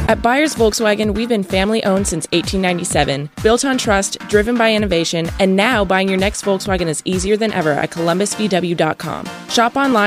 At Byers Volkswagen, we've been family-owned since 1897, built on trust, driven by innovation, and now buying your next Volkswagen is easier than ever at columbusvw.com. Shop online